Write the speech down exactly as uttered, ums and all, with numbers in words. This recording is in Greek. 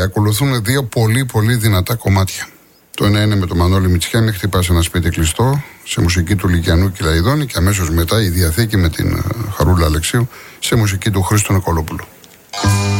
ακολουθούν δύο πολύ πολύ δυνατά κομμάτια. Το ένα είναι με τον Μανώλη Μητσιά, «Μη χτυπάς ένα σπίτι κλειστό», σε μουσική του Λυκιανού Κυλαϊδόνη, και αμέσως μετά η Διαθήκη με την Χαρούλα Αλεξίου σε μουσική του Χρήστο Νικολόπουλου.